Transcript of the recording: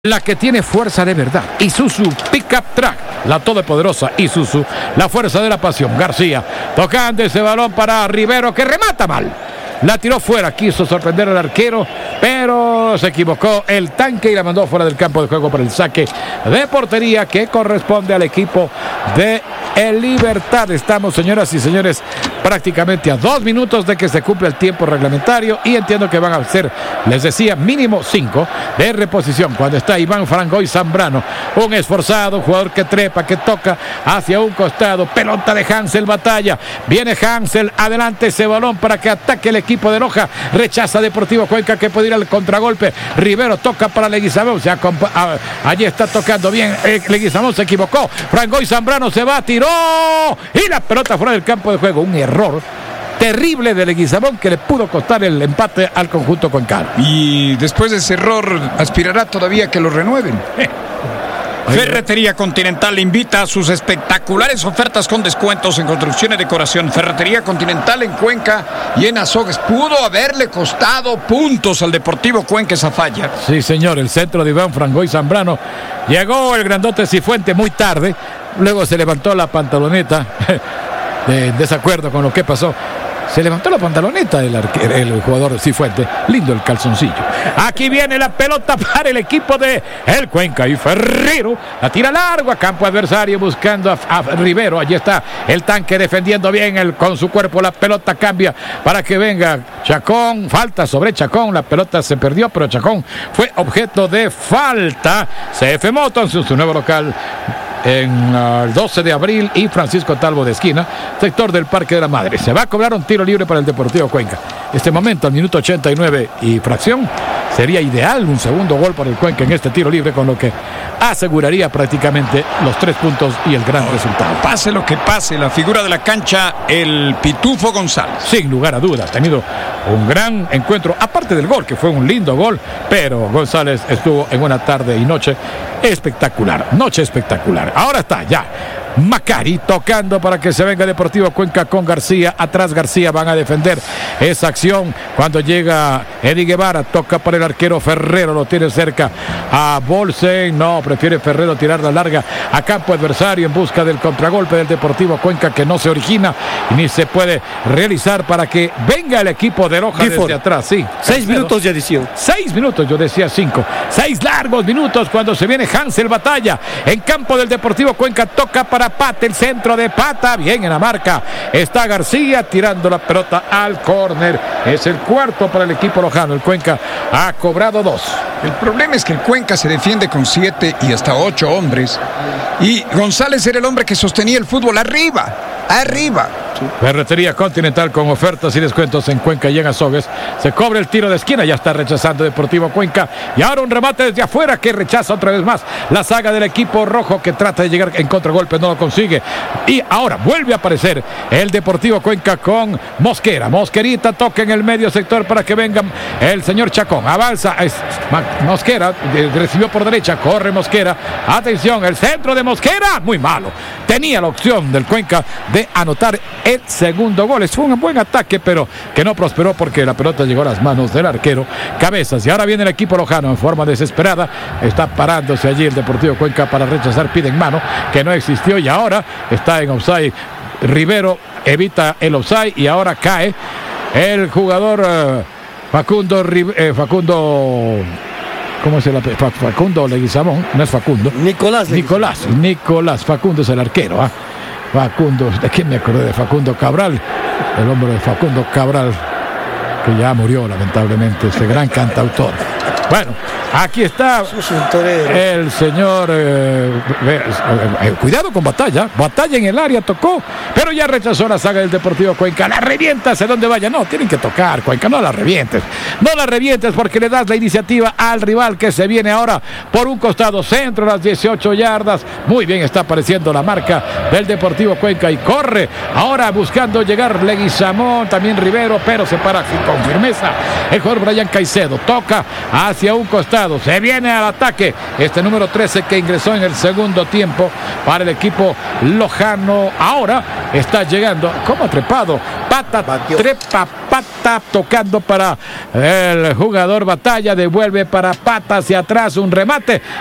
La que tiene fuerza de verdad, Isuzu Pickup Truck, la todopoderosa Isuzu, la fuerza de la pasión. García tocando ese balón para Rivero, que remata mal. La tiró fuera, quiso sorprender al arquero, pero se equivocó el tanque y la mandó fuera del campo de juego por el saque de portería que corresponde al equipo de El Libertad. Estamos, señoras y señores, prácticamente a 2 minutos de que se cumpla el tiempo reglamentario y entiendo que van a ser, les decía, mínimo 5 de reposición. Cuando está Iván Frangoy Zambrano, un esforzado jugador que trepa, que toca hacia un costado, pelota de Hansel Batalla, viene Hansel, adelante ese balón para que ataque el equipo de Loja, rechaza Deportivo Cuenca que puede ir al contragolpe. Rivero toca para Leguizamón, allí está tocando bien, Leguizamón se equivocó, Frangoy Zambrano se va, tiró y la pelota fuera del campo de juego. Un error terrible de Leguizamón que le pudo costar el empate al conjunto cuencano. Y después de ese error aspirará todavía a que lo renueven. Ferretería Continental invita a sus espectaculares ofertas con descuentos en construcción y decoración. Ferretería Continental en Cuenca y en Azogues. Pudo haberle costado puntos al Deportivo Cuenca esa falla. Sí, señor, el centro de Iván Frangoy Zambrano. Llegó el grandote Cifuente muy tarde. Luego se levantó la pantaloneta de desacuerdo con lo que pasó. Se levantó la pantaloneta el jugador Cifuente. Lindo el calzoncillo. Aquí viene la pelota para el equipo de El Cuenca y Ferrero la tira largo a campo adversario buscando a Rivero. Allí está el tanque defendiendo bien con su cuerpo. La pelota cambia para que venga Chacón. Falta sobre Chacón. La pelota se perdió, pero Chacón fue objeto de falta. CF Motors en su nuevo local en el 12 de abril y Francisco Talbo de esquina, sector del Parque de la Madre. Se va a cobrar un tiro libre para el Deportivo Cuenca. Este momento, al minuto 89 y fracción, sería ideal un segundo gol para el Cuenca en este tiro libre, con lo que aseguraría prácticamente los 3 puntos y el gran resultado. Pase lo que pase, la figura de la cancha, el Pitufo González. Sin lugar a dudas, ha tenido un gran encuentro, aparte del gol, que fue un lindo gol, pero González estuvo en una tarde y noche espectacular, noche espectacular. Ahora está ya Macari tocando para que se venga Deportivo Cuenca con García. Atrás García, van a defender esa acción. Cuando llega Eddie Guevara, toca para el arquero Ferrero, lo tiene cerca a Bolsen. No, prefiere Ferrero tirar la larga a campo adversario en busca del contragolpe del Deportivo Cuenca, que no se origina ni se puede realizar para que venga el equipo de Loja desde atrás. Sí, 6 minutos de adición. 6 minutos, yo decía 5. 6 largos minutos cuando se viene Hansel Batalla en campo del Deportivo Cuenca. Toca para Pata, el centro de Pata, bien en la marca está García tirando la pelota al córner. Es el cuarto para el equipo lojano. El Cuenca ha cobrado 2. El problema es que el Cuenca se defiende con 7 y hasta 8 hombres, y González era el hombre que sostenía el fútbol arriba. Ferretería Continental con ofertas y descuentos en Cuenca y en Azogues. Se cobra el tiro de esquina, ya está rechazando Deportivo Cuenca, y ahora un remate desde afuera que rechaza otra vez más la saga del equipo rojo, que trata de llegar en contragolpe, no lo consigue, y ahora vuelve a aparecer el Deportivo Cuenca con Mosquera. Mosquerita toca en el medio sector para que venga el señor Chacón, avanza Mosquera, recibió por derecha, corre Mosquera, atención, el centro de Mosquera, muy malo, tenía la opción del Cuenca de anotar el segundo gol. Fue un buen ataque, pero que no prosperó porque la pelota llegó a las manos del arquero Cabezas. Y ahora viene el equipo lojano en forma desesperada. Está parándose allí el Deportivo Cuenca para rechazar, pide en mano, que no existió, y ahora está en offside. Rivero evita el offside y ahora cae el jugador Facundo. ¿Cómo es el Facundo Leguizamón? No es Facundo. Nicolás. Facundo es el arquero. Facundo, ¿de quién me acordé? De Facundo Cabral, el hombre de Facundo Cabral, que ya murió lamentablemente, ese gran cantautor. Bueno, aquí está el señor cuidado con Batalla en el área, tocó, pero ya rechazó la saga del Deportivo Cuenca. La revientas de donde vaya, no, tienen que tocar, Cuenca, no la revientes porque le das la iniciativa al rival, que se viene ahora por un costado, centro a las 18 yardas, muy bien está apareciendo la marca del Deportivo Cuenca y corre ahora buscando llegar Leguizamón, también Rivero, pero se para con firmeza el jugador Brian Caicedo, toca hacia hacia un costado. Se viene al ataque este número 13 que ingresó en el segundo tiempo para el equipo lojano. Ahora está llegando, como trepado, pata, trepa, pata, tocando para el jugador Batalla, devuelve para Pata hacia atrás, un remate